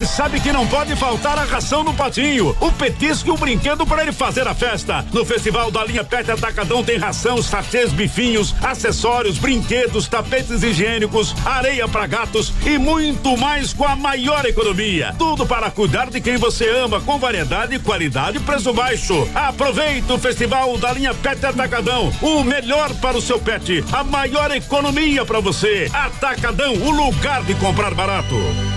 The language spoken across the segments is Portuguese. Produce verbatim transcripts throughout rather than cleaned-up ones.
sabe que não pode faltar a ração no patinho, o petisco e o brinquedo para ele fazer a festa. No Festival da Linha Pet Atacadão tem ração, sachês, bifinhos, acessórios, brinquedos, tapetes higiênicos, areia para gatos e muito mais com a maior economia. Tudo para cuidar de quem você ama, com variedade, qualidade e preço baixo. Aproveita o Festival da Linha Pet Atacadão, o melhor para o seu pet, a maior economia para você. Atacadão, o lugar de comprar barato.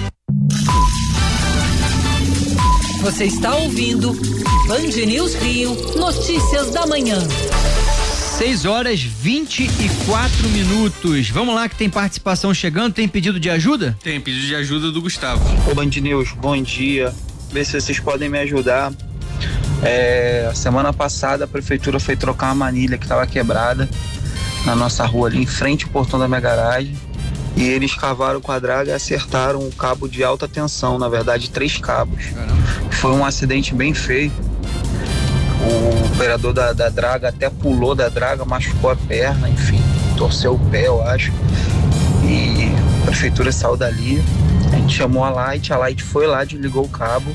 Você está ouvindo Band News Rio, notícias da manhã. seis horas vinte e quatro minutos. Vamos lá que tem participação chegando. Tem pedido de ajuda? Tem pedido de ajuda do Gustavo. Ô Band News, bom dia. Vê se vocês podem me ajudar. É, semana passada a prefeitura foi trocar uma manilha que estava quebrada na nossa rua ali em frente ao portão da minha garagem. E eles cavaram com a draga e acertaram um cabo de alta tensão, na verdade três cabos. Caramba. Foi um acidente bem feio. O operador da, da draga até pulou da draga, machucou a perna, enfim, torceu o pé, eu acho. E a prefeitura saiu dali, a gente chamou a Light, a Light foi lá, desligou o cabo,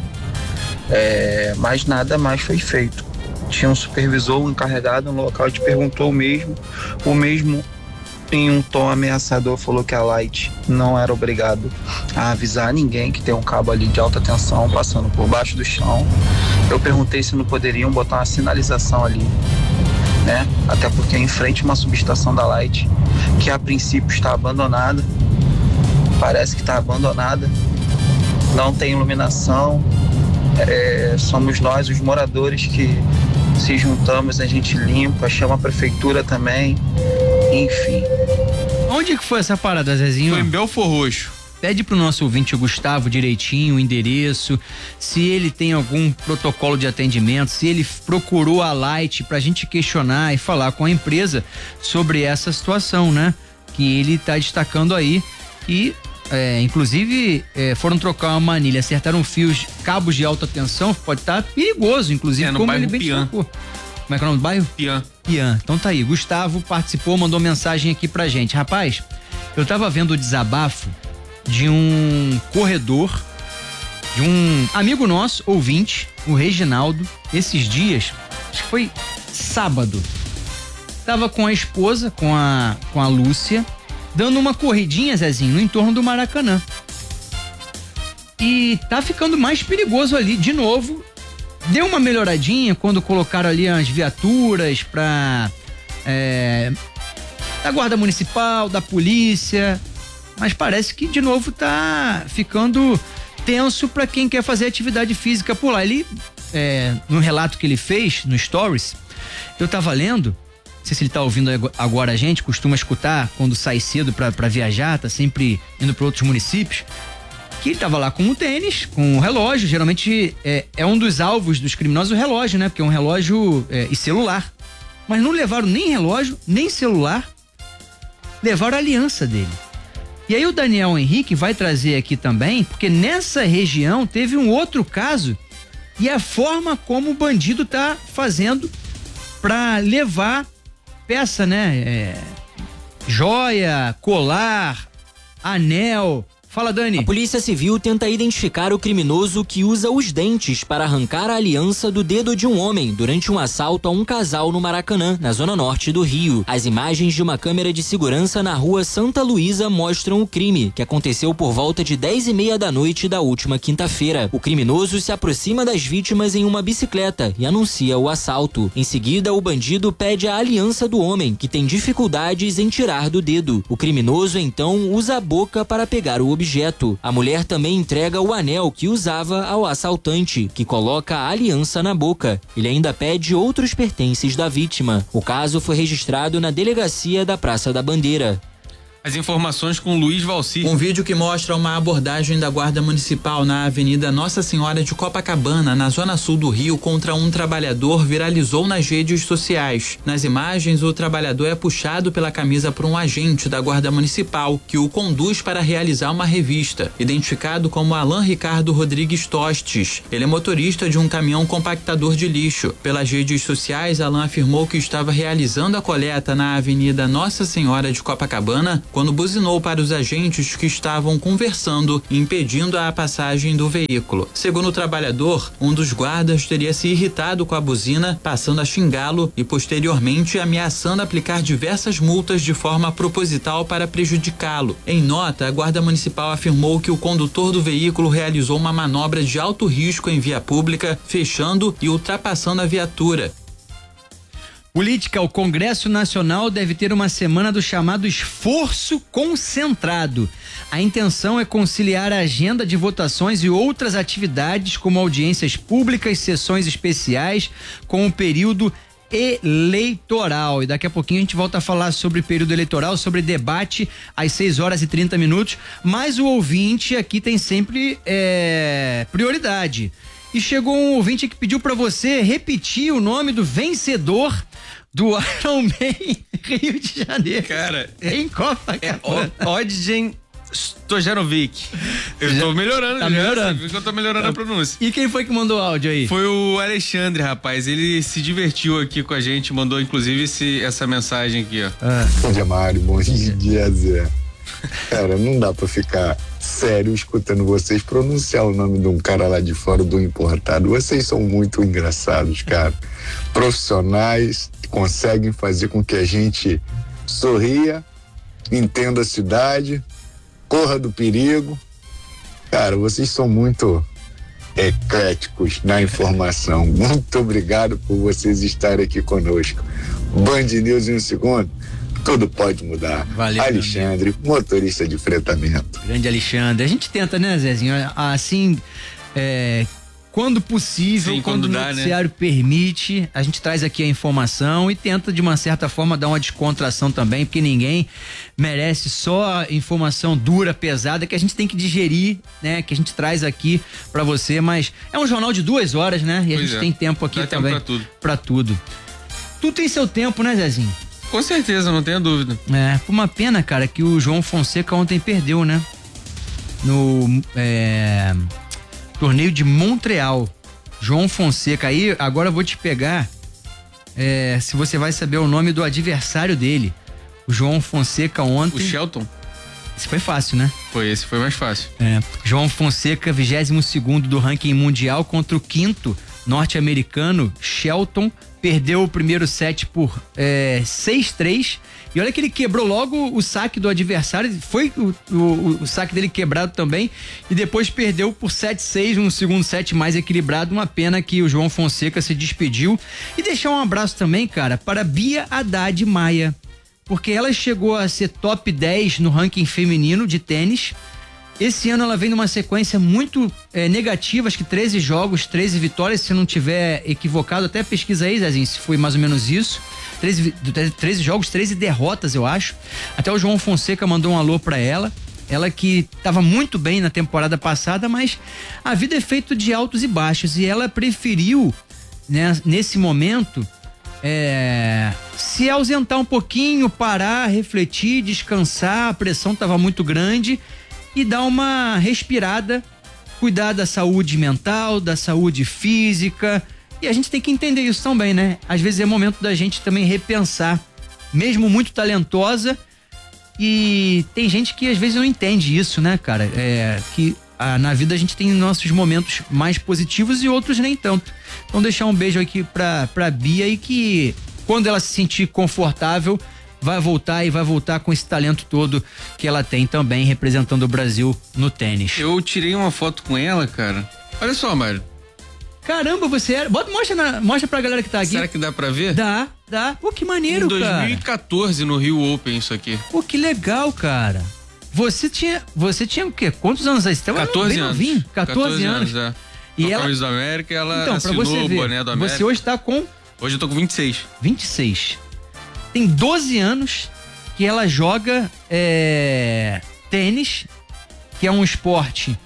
é, mas nada mais foi feito. Tinha um supervisor, um encarregado no local, a gente perguntou o mesmo, o mesmo em um tom ameaçador falou que a Light não era obrigado a avisar ninguém que tem um cabo ali de alta tensão passando por baixo do chão. Eu perguntei se não poderiam botar uma sinalização ali, né? Até porque é em frente a uma subestação da Light, que a princípio está abandonada, parece que está abandonada, não tem iluminação, é, somos nós, os moradores, que se juntamos, a gente limpa, chama a prefeitura também, enfim. Onde que foi essa parada, Zezinho? Foi em Belfor Roxo. Pede pro nosso ouvinte Gustavo direitinho o endereço, se ele tem algum protocolo de atendimento, se ele procurou a Light pra gente questionar e falar com a empresa sobre essa situação, né? Que ele tá destacando aí e é, inclusive é, foram trocar uma manilha, acertaram fios, cabos de alta tensão, pode estar tá perigoso, inclusive, é, no como bairro ele bem Pian. destacou. Como é que é o nome do bairro? Pian. Pian. Então tá aí, Gustavo participou, mandou mensagem aqui pra gente. Rapaz, eu tava vendo o desabafo de um corredor, de um amigo nosso, ouvinte, o Reginaldo, esses dias, acho que foi sábado, tava com a esposa, com a, com a Lúcia, dando uma corridinha, Zezinho, no entorno do Maracanã. E tá ficando mais perigoso ali, de novo. Deu uma melhoradinha quando colocaram ali as viaturas pra é, da Guarda Municipal, da polícia, mas parece que de novo tá ficando tenso pra quem quer fazer atividade física por lá. Ele, é, no relato que ele fez no Stories, eu tava lendo, não sei se ele tá ouvindo agora a gente, costuma escutar quando sai cedo pra, pra viajar, tá sempre indo pra outros municípios, que ele tava lá com o tênis, com o relógio, geralmente é, é um dos alvos dos criminosos o relógio, né? Porque é um relógio é, e celular. Mas não levaram nem relógio, nem celular, levaram a aliança dele. E aí o Daniel Henrique vai trazer aqui também, porque nessa região teve um outro caso e a forma como o bandido tá fazendo pra levar peça, né? É, joia, colar, anel. Fala, Dani. A Polícia Civil tenta identificar o criminoso que usa os dentes para arrancar a aliança do dedo de um homem durante um assalto a um casal no Maracanã, na zona norte do Rio. As imagens de uma câmera de segurança na rua Santa Luísa mostram o crime, que aconteceu por volta de dez e meia da noite da última quinta-feira. O criminoso se aproxima das vítimas em uma bicicleta e anuncia o assalto. Em seguida, o bandido pede a aliança do homem, que tem dificuldades em tirar do dedo. O criminoso, então, usa a boca para pegar o objeto. A mulher também entrega o anel que usava ao assaltante, que coloca a aliança na boca. Ele ainda pede outros pertences da vítima. O caso foi registrado na delegacia da Praça da Bandeira. As informações com Luiz Valci. Um vídeo que mostra uma abordagem da Guarda Municipal na Avenida Nossa Senhora de Copacabana, na zona sul do Rio, contra um trabalhador viralizou nas redes sociais. Nas imagens, o trabalhador é puxado pela camisa por um agente da Guarda Municipal, que o conduz para realizar uma revista. Identificado como Alan Ricardo Rodrigues Tostes, ele é motorista de um caminhão compactador de lixo. Pelas redes sociais, Alan afirmou que estava realizando a coleta na Avenida Nossa Senhora de Copacabana quando buzinou para os agentes que estavam conversando, impedindo a passagem do veículo. Segundo o trabalhador, um dos guardas teria se irritado com a buzina, passando a xingá-lo e posteriormente ameaçando aplicar diversas multas de forma proposital para prejudicá-lo. Em nota, a Guarda Municipal afirmou que o condutor do veículo realizou uma manobra de alto risco em via pública, fechando e ultrapassando a viatura. Política, o Congresso Nacional deve ter uma semana do chamado esforço concentrado. A intenção é conciliar a agenda de votações e outras atividades, como audiências públicas, sessões especiais, com o período eleitoral. E daqui a pouquinho a gente volta a falar sobre período eleitoral, sobre debate às seis horas e trinta minutos. Mas o ouvinte aqui tem sempre é, prioridade. E chegou um ouvinte que pediu para você repetir o nome do vencedor do Ironman Rio de Janeiro. Cara, em Copacabana. É Odgen Stojanovic. Eu Já, tô melhorando, tá já, melhorando. Eu tô melhorando tá. a pronúncia. E quem foi que mandou o áudio aí? Foi o Alexandre, rapaz. Ele se divertiu aqui com a gente, mandou inclusive esse, essa mensagem aqui, ó. Ah. Bom dia, Mário. Bom dia, Zé. Cara, não dá pra ficar sério escutando vocês pronunciar o nome de um cara lá de fora do importado. Vocês são muito engraçados, cara. Profissionais, conseguem fazer com que a gente sorria, entenda a cidade, corra do perigo. Cara, vocês são muito ecléticos na informação. Muito obrigado por vocês estarem aqui conosco. Band News em um segundo. Tudo pode mudar. Valeu, Alexandre, motorista de fretamento. Grande Alexandre. A gente tenta, né, Zezinho? Assim, é, quando possível, Sim, quando, quando dá, o noticiário né? permite, a gente traz aqui a informação e tenta, de uma certa forma, dar uma descontração também, porque ninguém merece só informação dura, pesada, que a gente tem que digerir, né? Que a gente traz aqui pra você, mas é um jornal de duas horas, né? E a pois gente é. tem tempo aqui Dá também. Tempo pra tudo. Pra tudo. Tudo tem seu tempo, né, Zezinho? Com certeza, não tenha dúvida. É, uma pena, cara, que o João Fonseca ontem perdeu, né? No é, torneio de Montreal. João Fonseca. Aí, agora eu vou te pegar é, se você vai saber o nome do adversário dele. O João Fonseca ontem... O Shelton? Esse foi fácil, né? Foi, esse foi mais fácil. É, João Fonseca, vigésimo segundo do ranking mundial contra o quinto norte-americano, Shelton. Perdeu o primeiro set por é, seis a três. E olha que ele quebrou logo o saque do adversário. Foi o, o, o saque dele quebrado também. E depois perdeu por sete a seis no segundo set mais equilibrado. Uma pena que o João Fonseca se despediu. E deixar um abraço também, cara, para Bia Haddad Maia. Porque ela chegou a ser top dez no ranking feminino de tênis. Esse ano ela vem numa sequência muito é, negativa, acho que treze jogos, treze vitórias, se eu não tiver equivocado, até pesquisa aí, Zezinho, se foi mais ou menos isso. treze, treze jogos, treze derrotas, eu acho. Até o João Fonseca mandou um alô pra ela. Ela que estava muito bem na temporada passada, mas a vida é feita de altos e baixos e ela preferiu, né, nesse momento, é, se ausentar um pouquinho, parar, refletir, descansar. A pressão estava muito grande. E dar uma respirada, cuidar da saúde mental, da saúde física. E a gente tem que entender isso também, né? Às vezes é momento da gente também repensar. Mesmo muito talentosa, e tem gente que às vezes não entende isso, né, cara? É, que ah, na vida a gente tem nossos momentos mais positivos e outros nem tanto. Então deixar um beijo aqui pra, pra Bia e que quando ela se sentir confortável, vai voltar e vai voltar com esse talento todo que ela tem também, representando o Brasil no tênis. Eu tirei uma foto com ela, cara. Olha só, Mário. Caramba, você era... Bota, mostra, na, mostra pra galera que tá aqui. Será que dá pra ver? Dá, dá. Pô, que maneiro, cara. Em dois mil e quatorze, cara. No Rio Open, isso aqui. Pô, que legal, cara. Você tinha, você tinha o quê? Quantos anos aí? Você tava quatorze bem anos. novinho? quatorze anos. É. E ela... do América, ela então, assinou você o ver, boné do América. Você hoje tá com... Hoje eu tô com vinte e seis. vinte e seis. Tem doze anos que ela joga é, tênis, que é um esporte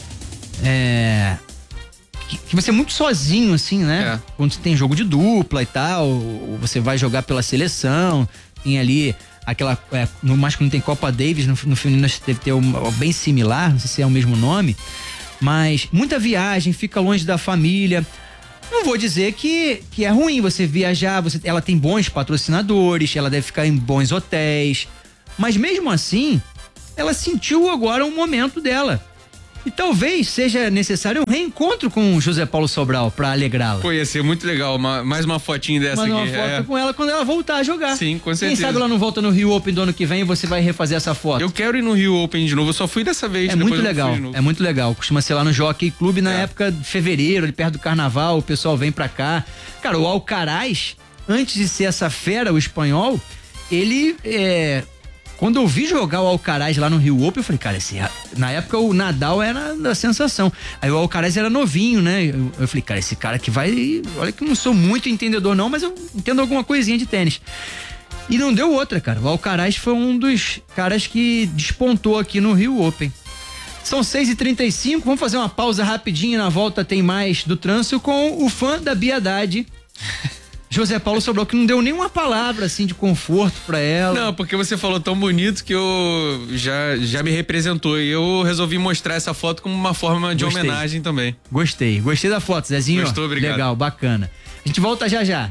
é, que, que você é muito sozinho, assim, né? É. Quando você tem jogo de dupla e tal, ou você vai jogar pela seleção, tem ali aquela... É, no masculino tem Copa Davis, no, no feminino deve ter um, bem similar, não sei se é o mesmo nome, mas muita viagem, fica longe da família. Não vou dizer que, que é ruim você viajar, você, ela tem bons patrocinadores, ela deve ficar em bons hotéis, Mas mesmo assim, ela sentiu agora um momento dela. E talvez seja necessário um reencontro com o José Paulo Sobral pra alegrá-la. Pô, ia ser muito legal, uma, mais uma fotinha dessa mais aqui. Mais uma foto é. com ela quando ela voltar a jogar. Sim, com certeza. Quem sabe ela não volta no Rio Open do ano que vem e você vai refazer essa foto. Eu quero ir no Rio Open de novo, eu só fui dessa vez. É muito legal, é muito legal. Costuma ser lá no Jockey Club na é. época de fevereiro, ali perto do carnaval, o pessoal vem pra cá. Cara, o Alcaraz, antes de ser essa fera, o espanhol, ele é... Quando eu vi jogar o Alcaraz lá no Rio Open, eu falei, cara, esse, na época o Nadal era da sensação. Aí o Alcaraz era novinho, né? Eu, eu falei, cara, esse cara que vai... Olha que eu não sou muito entendedor não, mas eu entendo alguma coisinha de tênis. E não deu outra, cara. O Alcaraz foi um dos caras que despontou aqui no Rio Open. São seis e trinta e cinco, vamos fazer uma pausa rapidinho, na volta tem mais do trânsito com o fã da Bia Haddad. José Paulo Sobral, que não deu nenhuma palavra assim de conforto pra ela. Não, porque você falou tão bonito que eu já, já me representou e eu resolvi mostrar essa foto como uma forma de Gostei. homenagem também. Gostei, gostei da foto, Zezinho. Gostou, obrigado. Legal, bacana. A gente volta já já.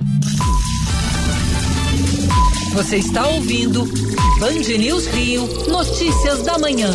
Você está ouvindo Band News Rio, notícias da manhã.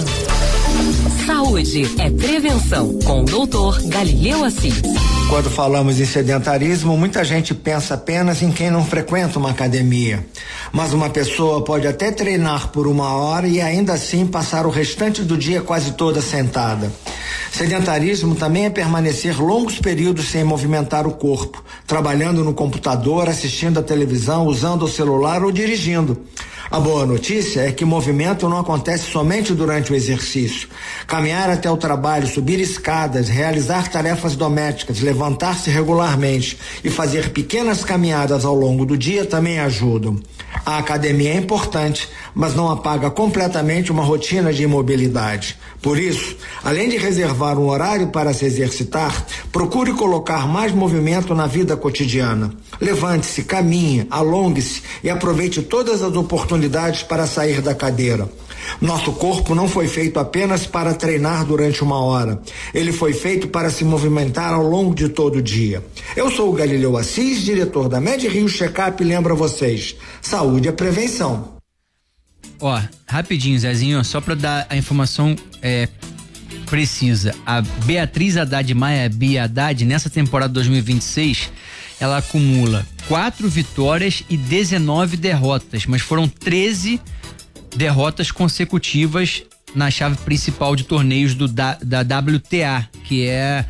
Saúde é prevenção, com o doutor Galileu Assis. Quando falamos em sedentarismo, muita gente pensa apenas em quem não frequenta uma academia. Mas uma pessoa pode até treinar por uma hora e ainda assim passar o restante do dia quase toda sentada. Sedentarismo também é permanecer longos períodos sem movimentar o corpo, trabalhando no computador, assistindo à televisão, usando o celular ou dirigindo. A boa notícia é que movimento não acontece somente durante o exercício. Caminhar até o trabalho, subir escadas, realizar tarefas domésticas, levantar-se regularmente e fazer pequenas caminhadas ao longo do dia também ajudam. A academia é importante, mas não apaga completamente uma rotina de imobilidade. Por isso, além de reservar um horário para se exercitar, procure colocar mais movimento na vida cotidiana. Levante-se, caminhe, alongue-se e aproveite todas as oportunidades para sair da cadeira. Nosso corpo não foi feito apenas para treinar durante uma hora. Ele foi feito para se movimentar ao longo de todo o dia. Eu sou o Galileu Assis, diretor da Med Rio Checkup, e lembro a vocês, saúde é prevenção. Ó, rapidinho, Zezinho, só pra dar a informação é, precisa. A Beatriz Haddad Maia, Bia Haddad, nessa temporada dois mil e vinte e seis, ela acumula quatro vitórias e dezenove derrotas, mas foram treze derrotas consecutivas na chave principal de torneios do, da, da W T A, que é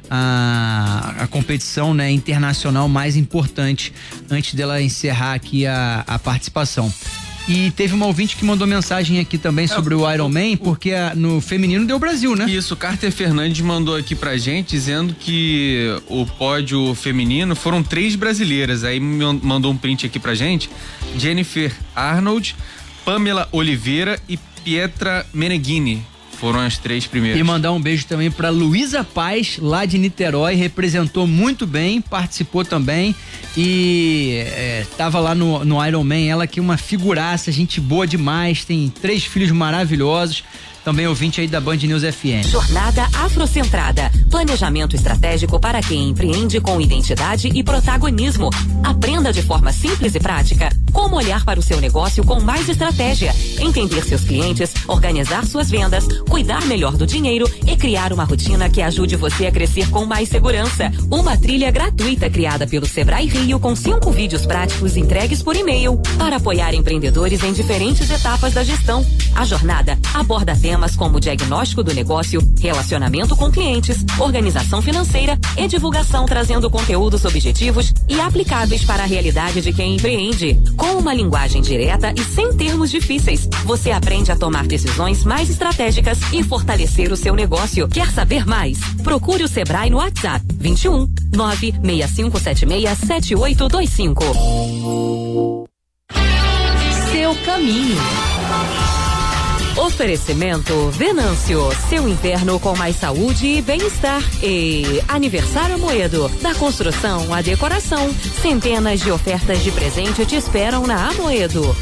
a, a competição, né, internacional mais importante antes dela encerrar aqui a, a participação. E teve uma ouvinte que mandou mensagem aqui também sobre é, o Ironman, porque a, no feminino deu Brasil, né? Isso, o Carter Fernandes mandou aqui pra gente dizendo que o pódio feminino foram três brasileiras. Aí mandou um print aqui pra gente: Jennifer Arnold, Pamela Oliveira e Pietra Meneghini. Foram as três primeiras. E mandar um beijo também pra Luísa Paz, lá de Niterói, representou muito bem, participou também e é, tava lá no, no Ironman, ela que é uma figuraça, gente boa demais, tem três filhos maravilhosos. Também ouvinte aí da Band News F M. Jornada Afrocentrada. Planejamento estratégico para quem empreende com identidade e protagonismo. Aprenda de forma simples e prática como olhar para o seu negócio com mais estratégia, entender seus clientes, organizar suas vendas, cuidar melhor do dinheiro e criar uma rotina que ajude você a crescer com mais segurança. Uma trilha gratuita criada pelo Sebrae Rio com cinco vídeos práticos entregues por e-mail para apoiar empreendedores em diferentes etapas da gestão. A jornada aborda temas Temas como diagnóstico do negócio, relacionamento com clientes, organização financeira e divulgação, trazendo conteúdos objetivos e aplicáveis para a realidade de quem empreende. Com uma linguagem direta e sem termos difíceis, você aprende a tomar decisões mais estratégicas e fortalecer o seu negócio. Quer saber mais? Procure o Sebrae no WhatsApp vinte e um, nove seis cinco sete seis, sete oito dois cinco. Seu caminho. Oferecimento Venâncio, seu inverno com mais saúde e bem-estar. E Aniversário Amoedo, da construção à decoração. Centenas de ofertas de presente te esperam na Amoedo.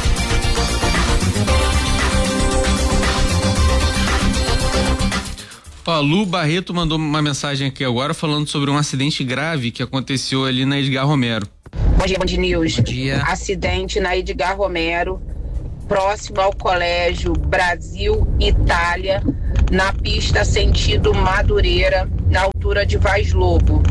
Ó, Lu Barreto mandou uma mensagem aqui agora falando sobre um acidente grave que aconteceu ali na Edgar Romero. Bom dia, Band News. Bom dia. Acidente na Edgar Romero. próximo ao Colégio Brasil Itália, na pista sentido Madureira, na altura de Vaz Lobo.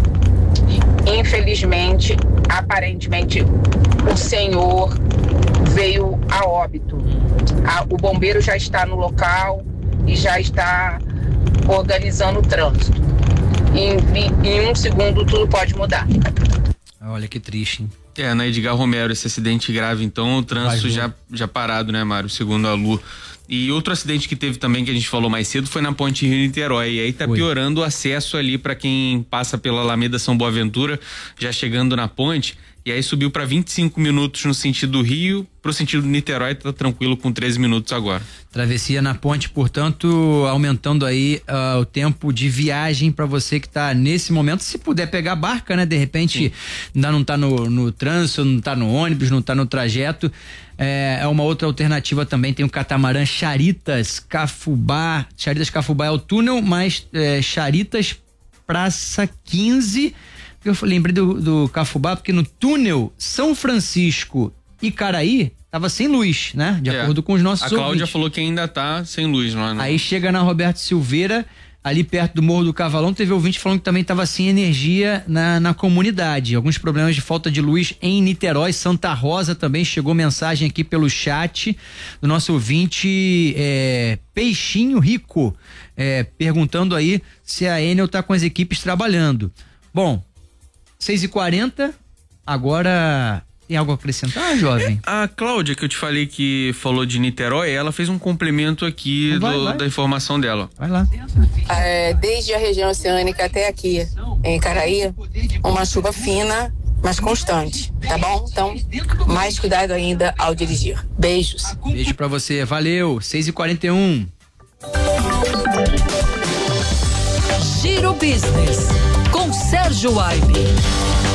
Infelizmente, aparentemente, o senhor veio a óbito. A, o bombeiro já está no local e já está organizando o trânsito. Em, em um segundo tudo pode mudar. Olha que triste, hein? É, na Edgar Romero, esse acidente grave, então o trânsito já, já parado, né, Mário? Segundo a Lu. E outro acidente que teve também, que a gente falou mais cedo, foi na Ponte Rio-Niterói. E aí tá Foi. piorando o acesso ali para quem passa pela Alameda São Boaventura, já chegando na ponte. E aí subiu para vinte e cinco minutos no sentido do Rio, pro sentido do Niterói tá tranquilo com treze minutos agora. Travessia na ponte, portanto, aumentando aí uh, o tempo de viagem para você que tá nesse momento, se puder pegar a barca, né? De repente Sim. ainda não tá no, no trânsito, não tá no ônibus, não tá no trajeto. É, é uma outra alternativa também, tem o catamarã Charitas Cafubá. Charitas Cafubá é o túnel, mas é, Charitas Praça quinze. Eu lembrei do, do Cafubá porque no túnel São Francisco e Caraí tava sem luz, né? De é. acordo com os nossos ouvintes. A Cláudia falou que ainda tá sem luz lá, né? Aí chega na Roberto Silveira, ali perto do Morro do Cavalão, teve ouvinte falando que também tava sem energia na, na comunidade. Alguns problemas de falta de luz em Niterói. Santa Rosa também chegou mensagem aqui pelo chat do nosso ouvinte é, Peixinho Rico, é, perguntando aí se a Enel tá com as equipes trabalhando. Bom, seis e quarenta, agora tem algo a acrescentar, jovem? A Cláudia, que eu te falei que falou de Niterói, ela fez um complemento aqui vai, do, vai. da informação dela. Vai lá. É, desde a região oceânica até aqui, em Caraí, uma chuva fina, mas constante, tá bom? Então, mais cuidado ainda ao dirigir. Beijos. Beijo pra você, valeu, seis e quarenta e um. Giro Business, com Sérgio Aibe.